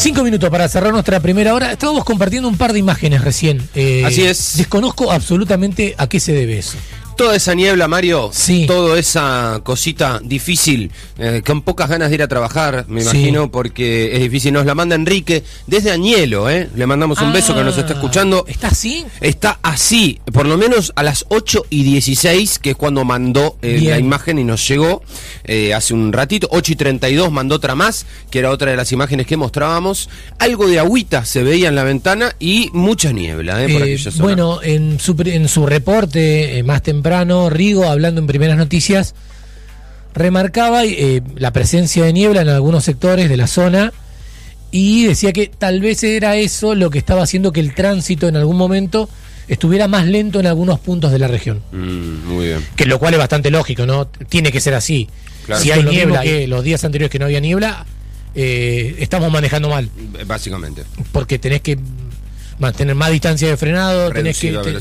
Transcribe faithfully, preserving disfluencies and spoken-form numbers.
Cinco minutos para cerrar nuestra primera hora. Estábamos compartiendo un par de imágenes recién. Eh, Así es. Desconozco absolutamente a qué se debe eso. Toda esa niebla, Mario, sí. Toda esa cosita difícil, eh, con pocas ganas de ir a trabajar, me imagino, sí. Porque es difícil. Nos la manda Enrique desde Añelo, ¿eh? Le mandamos un ah, beso que nos está escuchando. ¿Está así? Está así, por lo menos a las ocho y dieciséis, que es cuando mandó eh, la imagen y nos llegó eh, hace un ratito. ocho y treinta y dos mandó otra más, que era otra de las imágenes que mostrábamos. Algo de agüita se veía en la ventana y mucha niebla, ¿eh? Por eh, aquella zona. Bueno, en su, en su reporte eh, más temprano, Rigo, hablando en Primeras Noticias, remarcaba eh, la presencia de niebla en algunos sectores de la zona y decía que tal vez era eso lo que estaba haciendo que el tránsito en algún momento estuviera más lento en algunos puntos de la región. Mm, muy bien. Que lo cual es bastante lógico, ¿no? Tiene que ser así. Claro. Si hay niebla, que los días anteriores que no había niebla, eh, estamos manejando mal. Básicamente. Porque tenés que mantener más distancia de frenado, tenés que, te,